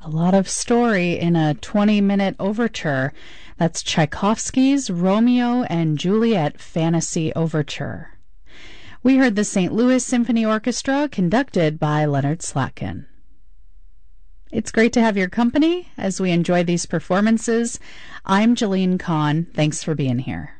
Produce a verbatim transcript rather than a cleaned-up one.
A lot of story in a twenty-minute overture. That's Tchaikovsky's Romeo and Juliet Fantasy Overture. We heard the Saint Louis Symphony Orchestra, conducted by Leonard Slatkin. It's great to have your company as we enjoy these performances. I'm Jeline Kahn. Thanks for being here.